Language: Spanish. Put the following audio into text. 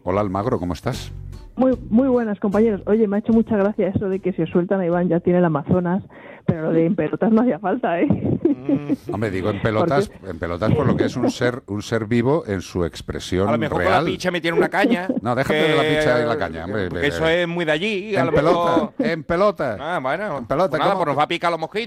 Hola Almagro, ¿cómo estás? Muy buenas, compañeros. Oye, me ha hecho mucha gracia eso de que si os sueltan a Iván ya tiene el Amazonas, pero lo de en pelotas no hacía falta, ¿eh? Hombre, digo en Porque pelotas por lo que es un ser vivo en su expresión A lo mejor real. con la picha me tiene una caña. No, déjate de la picha y la caña, hombre. Porque eso es muy de allí. A En lo mejor... pelota, en pelota. Ah, bueno. En pelota, Pues nada, ¿cómo? pues nos va a picar los mosquitos.